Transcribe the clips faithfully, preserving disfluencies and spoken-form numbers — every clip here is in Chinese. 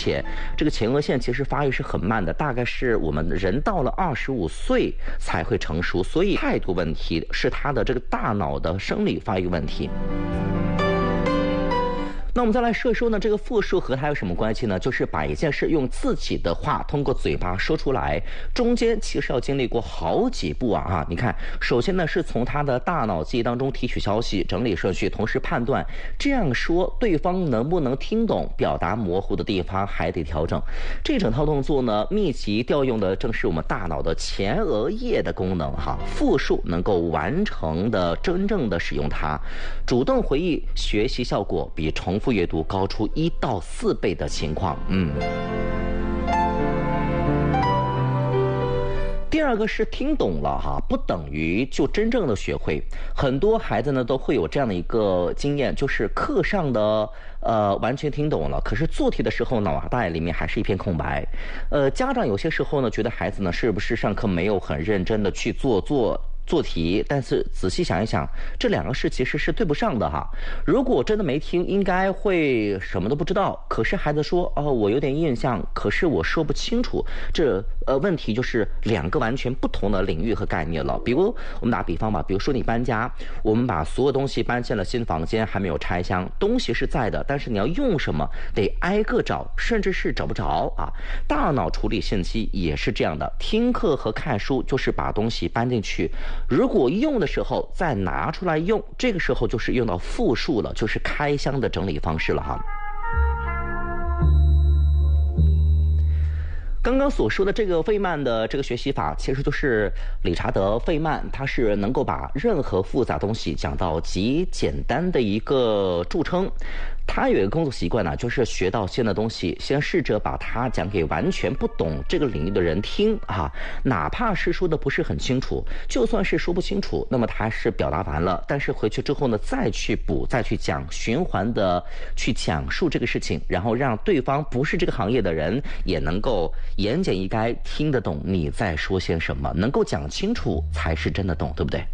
且这个前额线其实发育是很慢的，大概是我们人到了二十五岁才会成熟，所以态度问题是他的这个大脑的生理发育问题。那我们再来说一说呢，这个复述和它有什么关系呢？就是把一件事用自己的话通过嘴巴说出来，中间其实要经历过好几步啊啊！你看，首先呢是从他的大脑记忆当中提取消息、整理顺序，同时判断这样说对方能不能听懂，表达模糊的地方还得调整。这整套动作呢，密集调用的正是我们大脑的前额叶的功能哈。复述能够完成的真正的使用它，主动回忆学习效果比重复阅读高出一到四倍的情况，嗯。第二个是听懂了哈，不等于就真正的学会。很多孩子呢都会有这样的一个经验，就是课上的呃完全听懂了，可是做题的时候脑袋里面还是一片空白。呃，家长有些时候呢觉得孩子呢是不是上课没有很认真的去做做。做题，但是仔细想一想，这两个事其实是对不上的哈。如果真的没听，应该会什么都不知道。可是孩子说，哦，我有点印象，可是我说不清楚。这呃问题就是两个完全不同的领域和概念了。比如我们打比方吧，比如说你搬家，我们把所有东西搬进了新房间，还没有拆箱，东西是在的，但是你要用什么，得挨个找，甚至是找不着啊。大脑处理信息也是这样的，听课和看书就是把东西搬进去。如果用的时候再拿出来用，这个时候就是用到复述了，就是开箱的整理方式了哈。刚刚所说的这个费曼的这个学习法，其实就是理查德·费曼，他是能够把任何复杂东西讲到极简单的一个著称。他有一个工作习惯呢，就是学到新的东西，先试着把它讲给完全不懂这个领域的人听啊，哪怕是说的不是很清楚，就算是说不清楚，那么他是表达完了，但是回去之后呢，再去补，再去讲，循环的去讲述这个事情，然后让对方不是这个行业的人也能够言简意赅听得懂你在说些什么，能够讲清楚才是真的懂，对不对？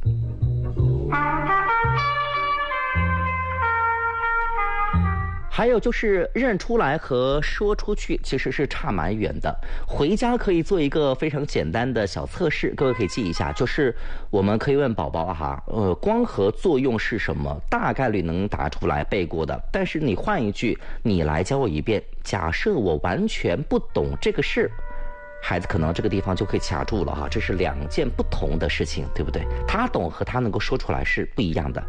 还有就是认出来和说出去其实是差蛮远的。回家可以做一个非常简单的小测试，各位可以记一下，就是我们可以问宝宝哈，呃，光合作用是什么？大概率能答出来，背过的。但是你换一句，你来教我一遍。假设我完全不懂这个事，孩子可能这个地方就可以卡住了哈，这是两件不同的事情，对不对？他懂和他能够说出来是不一样的。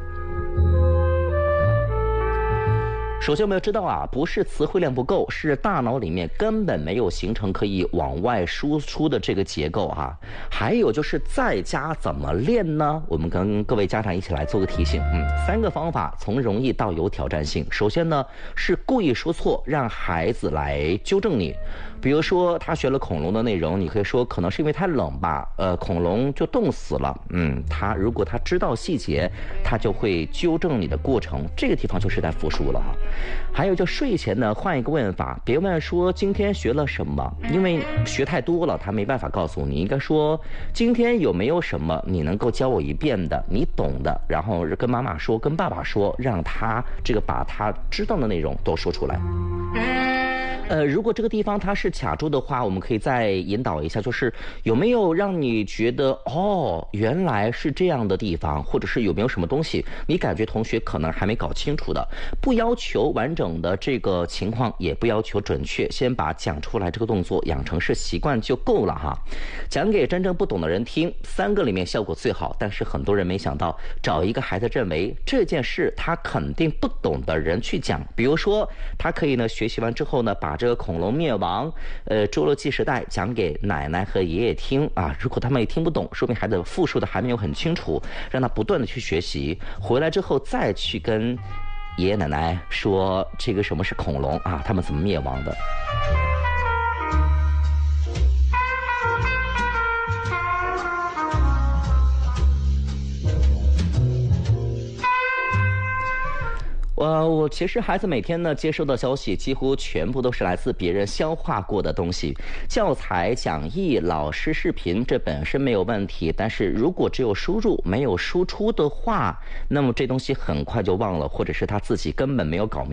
首先我们要知道啊，不是词汇量不够，是大脑里面根本没有形成可以往外输出的这个结构哈。还有就是在家怎么练呢？我们跟各位家长一起来做个提醒，嗯，三个方法从容易到有挑战性。首先呢是故意说错，让孩子来纠正你。比如说他学了恐龙的内容，你可以说可能是因为太冷吧，呃，恐龙就冻死了。嗯，他如果他知道细节，他就会纠正你的过程。这个地方就是在复述了哈。还有就睡前呢换一个问法，别问说今天学了什么，因为学太多了他没办法告诉你，应该说今天有没有什么你能够教我一遍的，你懂的，然后跟妈妈说，跟爸爸说，让他这个把他知道的内容都说出来。呃，如果这个地方它是卡住的话，我们可以再引导一下，就是有没有让你觉得哦，原来是这样的地方，或者是有没有什么东西你感觉同学可能还没搞清楚的，不要求完整的这个情况，也不要求准确，先把讲出来这个动作养成是习惯就够了哈。讲给真正不懂的人听，三个里面效果最好，但是很多人没想到，找一个孩子认为这件事他肯定不懂的人去讲，比如说他可以呢学习完之后呢，把这个恐龙灭亡呃侏罗纪时代讲给奶奶和爷爷听啊，如果他们也听不懂，说明孩子复述的还没有很清楚，让他不断的去学习，回来之后再去跟爷爷奶奶说这个什么是恐龙啊，他们怎么灭亡的。呃，我其实孩子每天呢接收到消息，几乎全部都是来自别人消化过的东西。教材、讲义、老师视频，这本身没有问题，但是如果只有输入没有输出的话，那么这东西很快就忘了，或者是他自己根本没有搞明白。